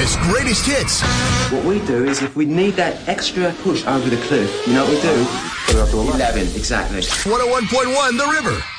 Elvis Greatest Hits. What we do is if we need that extra push over the cliff, you know what we do? Put it up to 11. Exactly. 101.1 The River.